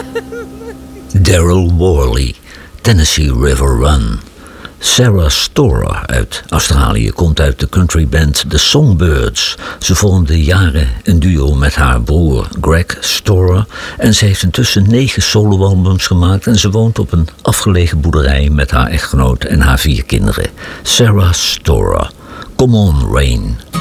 Daryl Worley, Tennessee River Run. Sarah Storer uit Australië komt uit de countryband The Songbirds. Ze vormde jaren een duo met haar broer Greg Storer en ze heeft intussen 9 soloalbums gemaakt en ze woont op een afgelegen boerderij met haar echtgenoot en haar 4 kinderen. Sarah Storer, Come On Rain.